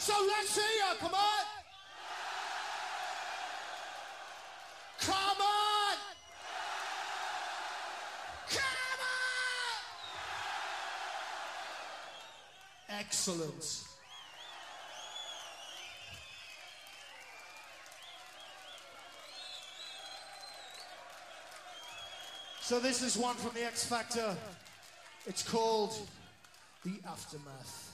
So let's see ya, come on! Come on! Come on! Excellent. So this is one from the X Factor. It's called The Aftermath.